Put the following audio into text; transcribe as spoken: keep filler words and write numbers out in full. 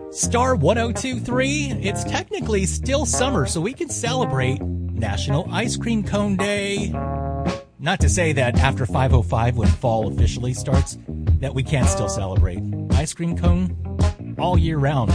Star one oh two point three, it's technically still summer, so we can celebrate National Ice Cream Cone Day. Not to say that after five oh five, when fall officially starts, that we can't still celebrate ice cream cone all year round.